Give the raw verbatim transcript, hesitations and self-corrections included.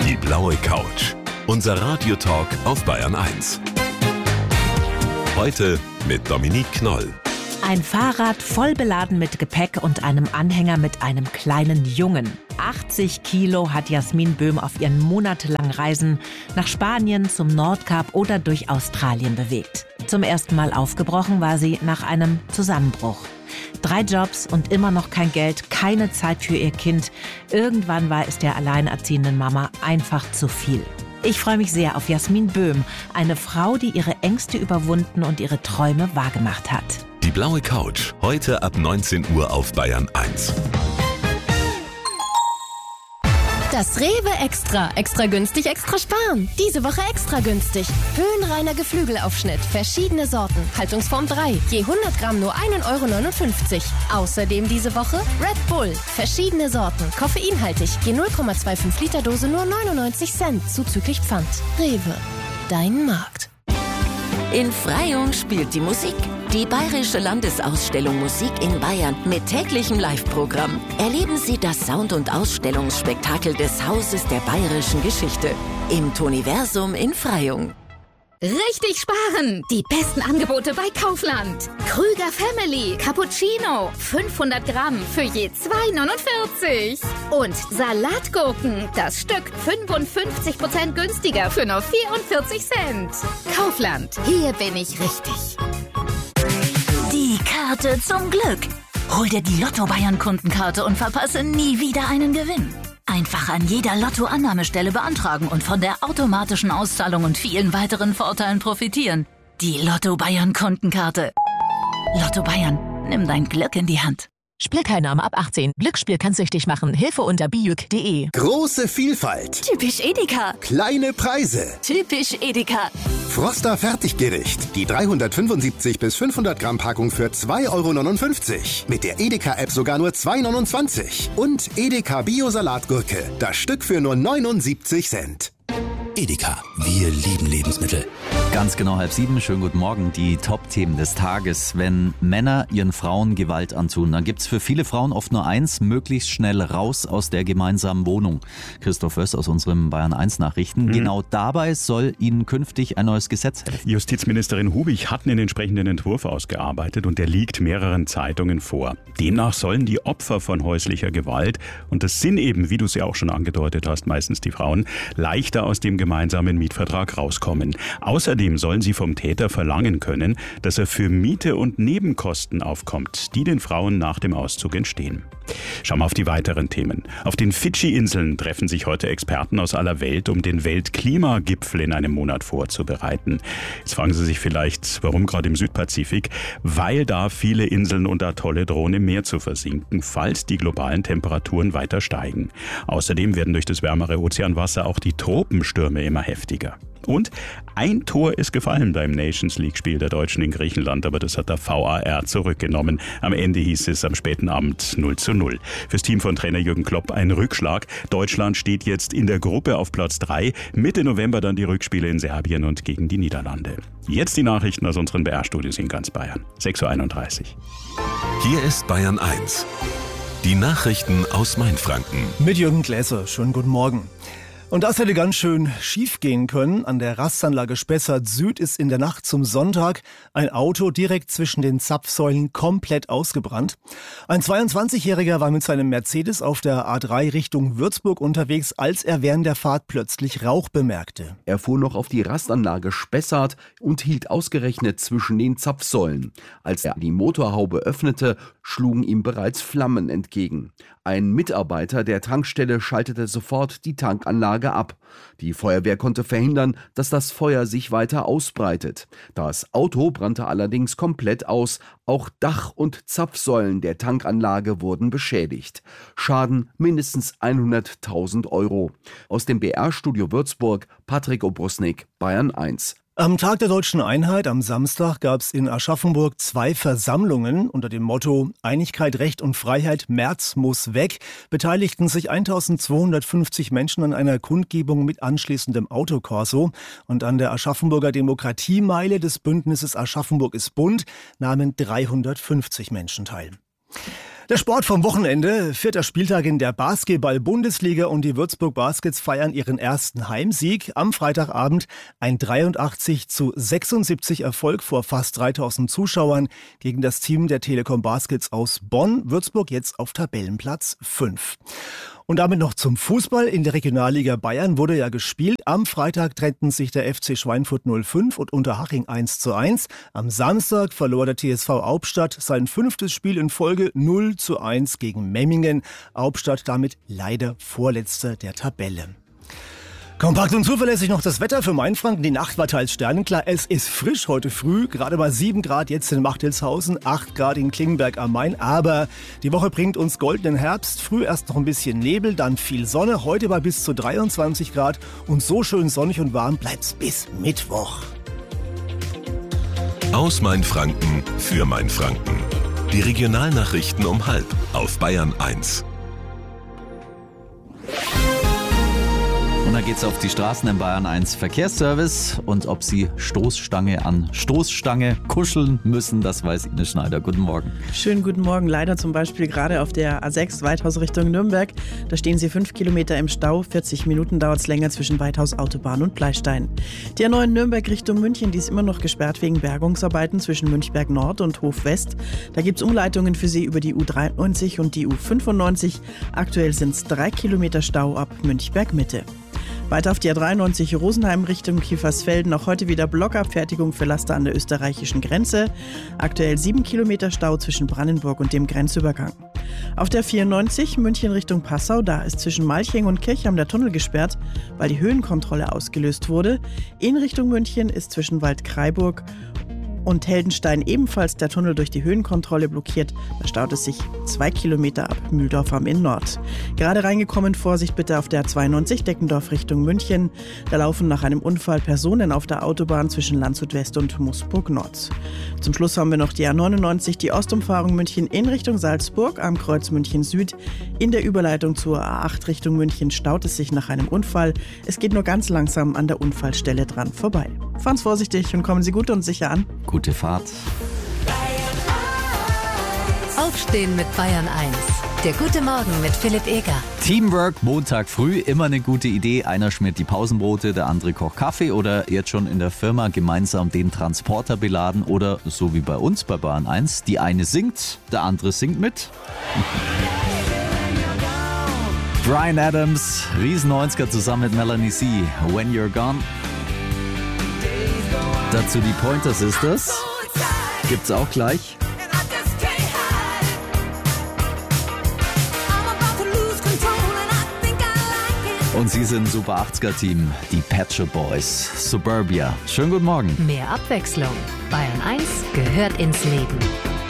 Die blaue Couch. Unser Radiotalk auf Bayern eins. Heute mit Dominique Knoll. Ein Fahrrad voll beladen mit Gepäck und einem Anhänger mit einem kleinen Jungen. achtzig Kilo hat Jasmin Böhm auf ihren monatelangen Reisen nach Spanien, zum Nordkap oder durch Australien bewegt. Zum ersten Mal aufgebrochen war sie nach einem Zusammenbruch. Drei Jobs und immer noch kein Geld, keine Zeit für ihr Kind. Irgendwann war es der alleinerziehenden Mama einfach zu viel. Ich freue mich sehr auf Jasmin Böhm, eine Frau, die ihre Ängste überwunden und ihre Träume wahrgemacht hat. Die blaue Couch, heute ab neunzehn Uhr auf Bayern eins. Das Rewe Extra. Extra günstig, extra sparen. Diese Woche extra günstig. Höhenreiner Geflügelaufschnitt. Verschiedene Sorten. Haltungsform drei. Je hundert Gramm nur ein Euro neunundfünfzig. Außerdem diese Woche Red Bull. Verschiedene Sorten. Koffeinhaltig. Je null Komma fünfundzwanzig Liter Dose nur neunundneunzig Cent. Zuzüglich Pfand. Rewe. Dein Markt. In Freyung spielt die Musik. Die Bayerische Landesausstellung Musik in Bayern mit täglichem Live-Programm. Erleben Sie das Sound- und Ausstellungsspektakel des Hauses der bayerischen Geschichte im Toniversum in Freyung. Richtig sparen! Die besten Angebote bei Kaufland. Krüger Family Cappuccino fünfhundert Gramm für je zwei neunundvierzig. Und Salatgurken, das Stück fünfundfünfzig Prozent günstiger für nur vierundvierzig Cent. Kaufland, hier bin ich richtig. Die Karte zum Glück. Hol dir die Lotto-Bayern-Kundenkarte und verpasse nie wieder einen Gewinn. Einfach an jeder Lotto-Annahmestelle beantragen und von der automatischen Auszahlung und vielen weiteren Vorteilen profitieren. Die Lotto-Bayern-Kundenkarte. Lotto Bayern, nimm dein Glück in die Hand. Spielteilnahme ab achtzehn. Glücksspiel kann süchtig machen. Hilfe unter bijuk punkt de. Große Vielfalt. Typisch Edeka. Kleine Preise. Typisch Edeka. Froster Fertiggericht. Die dreihundertfünfundsiebzig bis fünfhundert Gramm Packung für zwei Euro neunundfünfzig. Mit der Edeka-App sogar nur zwei Euro neunundzwanzig. Und Edeka Bio-Salatgurke. Das Stück für nur neunundsiebzig Cent. Edeka, wir lieben Lebensmittel. Ganz genau halb sieben, schönen guten Morgen. Die Top-Themen des Tages. Wenn Männer ihren Frauen Gewalt antun, dann gibt's für viele Frauen oft nur eins: möglichst schnell raus aus der gemeinsamen Wohnung. Christoph Wöss aus unserem Bayern eins Nachrichten. Mhm. Genau dabei soll ihnen künftig ein neues Gesetz helfen. Justizministerin Hubig hat einen entsprechenden Entwurf ausgearbeitet und der liegt mehreren Zeitungen vor. Demnach sollen die Opfer von häuslicher Gewalt, und das sind eben, wie du es ja auch schon angedeutet hast, meistens die Frauen, leichter aus dem gemeinsamen Mietvertrag rauskommen. Außerdem sollen sie vom Täter verlangen können, dass er für Miete und Nebenkosten aufkommt, die den Frauen nach dem Auszug entstehen. Schauen wir auf die weiteren Themen. Auf den Fidschi-Inseln treffen sich heute Experten aus aller Welt, um den Weltklimagipfel in einem Monat vorzubereiten. Jetzt fragen Sie sich vielleicht, warum gerade im Südpazifik? Weil da viele Inseln und Atolle drohen, im Meer zu versinken, falls die globalen Temperaturen weiter steigen. Außerdem werden durch das wärmere Ozeanwasser auch die Tropenstürme immer heftiger. Und ein Tor ist gefallen beim Nations-League-Spiel der Deutschen in Griechenland, aber das hat der V A R zurückgenommen. Am Ende hieß es am späten Abend null zu null. Fürs Team von Trainer Jürgen Klopp ein Rückschlag. Deutschland steht jetzt in der Gruppe auf Platz drei. Mitte November dann die Rückspiele in Serbien und gegen die Niederlande. Jetzt die Nachrichten aus unseren B R-Studios in ganz Bayern. sechs Uhr einunddreißig. Hier ist Bayern eins. Die Nachrichten aus Mainfranken. Mit Jürgen Gläser. Schönen guten Morgen. Und das hätte ganz schön schief gehen können. An der Rastanlage Spessart Süd ist in der Nacht zum Sonntag ein Auto direkt zwischen den Zapfsäulen komplett ausgebrannt. Ein zweiundzwanzigjähriger war mit seinem Mercedes auf der A drei Richtung Würzburg unterwegs, als er während der Fahrt plötzlich Rauch bemerkte. Er fuhr noch auf die Rastanlage Spessart und hielt ausgerechnet zwischen den Zapfsäulen. Als er die Motorhaube öffnete, schlugen ihm bereits Flammen entgegen. Ein Mitarbeiter der Tankstelle schaltete sofort die Tankanlage ab. Die Feuerwehr konnte verhindern, dass das Feuer sich weiter ausbreitet. Das Auto brannte allerdings komplett aus. Auch Dach und Zapfsäulen der Tankanlage wurden beschädigt. Schaden mindestens hunderttausend Euro. Aus dem B R-Studio Würzburg, Patrick Obrusnik, Bayern eins. Am Tag der Deutschen Einheit am Samstag gab es in Aschaffenburg zwei Versammlungen unter dem Motto Einigkeit, Recht und Freiheit, Merz muss weg. Beteiligten sich eintausendzweihundertfünfzig Menschen an einer Kundgebung mit anschließendem Autokorso. Und an der Aschaffenburger Demokratiemeile des Bündnisses Aschaffenburg ist bunt nahmen dreihundertfünfzig Menschen teil. Der Sport vom Wochenende, vierter Spieltag in der Basketball-Bundesliga und die Würzburg Baskets feiern ihren ersten Heimsieg. Am Freitagabend ein dreiundachtzig zu sechsundsiebzig Erfolg vor fast dreitausend Zuschauern gegen das Team der Telekom Baskets aus Bonn. Würzburg jetzt auf Tabellenplatz fünf. Und damit noch zum Fußball. In der Regionalliga Bayern wurde ja gespielt. Am Freitag trennten sich der F C Schweinfurt null fünf und Unterhaching eins zu eins. Am Samstag verlor der T S V Aubstadt sein fünftes Spiel in Folge null zu eins gegen Memmingen. Aubstadt damit leider Vorletzter der Tabelle. Kompakt und zuverlässig noch das Wetter für Mainfranken. Die Nacht war teils sternenklar. Es ist frisch heute früh, gerade mal sieben Grad jetzt in Machtelshausen, acht Grad in Klingenberg am Main. Aber die Woche bringt uns goldenen Herbst. Früh erst noch ein bisschen Nebel, dann viel Sonne. Heute bei bis zu dreiundzwanzig Grad und so schön sonnig und warm bleibt's bis Mittwoch. Aus Mainfranken für Mainfranken. Die Regionalnachrichten um halb auf Bayern eins. Und da geht's auf die Straßen in Bayern eins Verkehrsservice. Und ob Sie Stoßstange an Stoßstange kuscheln müssen, das weiß Ines Schneider. Guten Morgen. Schönen guten Morgen. Leider zum Beispiel gerade auf der A sechs Weithaus Richtung Nürnberg. Da stehen Sie fünf Kilometer im Stau. vierzig Minuten dauert es länger zwischen Weithaus Autobahn und Bleistein. Die A neun Nürnberg Richtung München, die ist immer noch gesperrt wegen Bergungsarbeiten zwischen Münchberg Nord und Hof West. Da gibt's Umleitungen für Sie über die U dreiundneunzig und die U fünfundneunzig. Aktuell sind es drei Kilometer Stau ab Münchberg Mitte. Weiter auf die A dreiundneunzig Rosenheim Richtung Kiefersfelden. Auch heute wieder Blockabfertigung für Laster an der österreichischen Grenze. Aktuell sieben Kilometer Stau zwischen Brandenburg und dem Grenzübergang. Auf der vierundneunzig München Richtung Passau. Da ist zwischen Malching und Kirchheim der Tunnel gesperrt, weil die Höhenkontrolle ausgelöst wurde. In Richtung München ist zwischen Waldkraiburg und Heldenstein ebenfalls der Tunnel durch die Höhenkontrolle blockiert. Da staut es sich zwei Kilometer ab Mühldorf am Inn Nord. Gerade reingekommen, Vorsicht bitte auf der A zweiundneunzig Deckendorf Richtung München. Da laufen nach einem Unfall Personen auf der Autobahn zwischen Landshut West und Moosburg Nord. Zum Schluss haben wir noch die A neunundneunzig, die Ostumfahrung München in Richtung Salzburg am Kreuz München Süd. In der Überleitung zur A acht Richtung München staut es sich nach einem Unfall. Es geht nur ganz langsam an der Unfallstelle dran vorbei. Fahren Sie vorsichtig und kommen Sie gut und sicher an. Gute Fahrt. Aufstehen mit Bayern eins. Der gute Morgen mit Philipp Eger. Teamwork, Montag früh, immer eine gute Idee. Einer schmiert die Pausenbrote, der andere kocht Kaffee oder jetzt schon in der Firma gemeinsam den Transporter beladen oder so wie bei uns bei Bayern eins. Die eine singt, der andere singt mit. Bryan Adams, Riesen neunziger zusammen mit Melanie C. When You're Gone. Dazu die Pointer Sisters. Gibt's auch gleich. Und sie sind ein Super achtziger-Team, die Pet Shop Boys, Suburbia. Schönen guten Morgen. Mehr Abwechslung. Bayern eins gehört ins Leben.